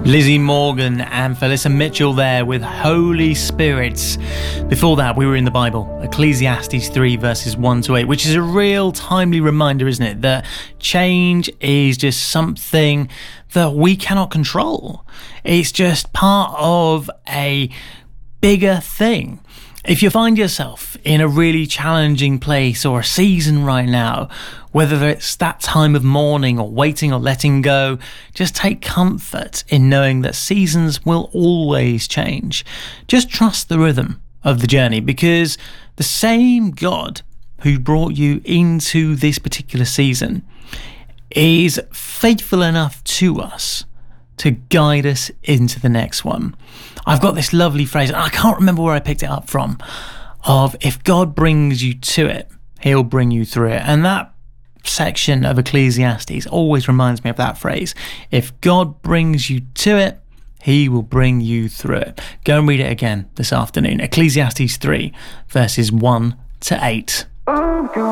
Lizzie Morgan and Felissa Mitchell there with Holy Spirits. Before that, we were in the Bible, Ecclesiastes 3 verses 1 to 8, which is a real timely reminder, isn't it? That change is just something that we cannot control. It's just part of a bigger thing. If you find yourself in a really challenging place or a season right now, whether it's that time of mourning or waiting or letting go, just take comfort in knowing that seasons will always change. Just trust the rhythm of the journey, because the same God who brought you into this particular season is faithful enough to us to guide us into the next one. I've got this lovely phrase, and I can't remember where I picked it up from, of if God brings you to it, he'll bring you through it. And that section of Ecclesiastes always reminds me of that phrase. If God brings you to it, he will bring you through it. Go and read it again this afternoon. Ecclesiastes 3 verses 1 to 8.